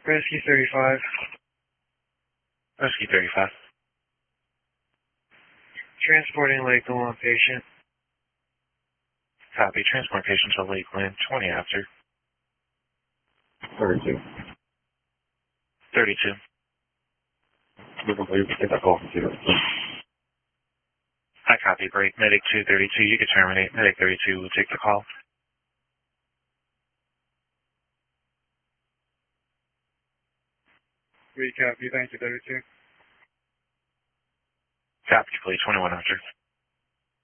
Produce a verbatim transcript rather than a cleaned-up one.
Rescue thirty-five. Rescue thirty-five. Transporting Lakeland patient. Copy. Transport patient to Lakeland, twenty after. thirty-two. thirty-two. Looking for you to take that call. I copy. Break. Medic two thirty-two, you can terminate. Medic thirty-two will take the call. We copy. Thank you, thirty-two. Copy, please. twenty-one after.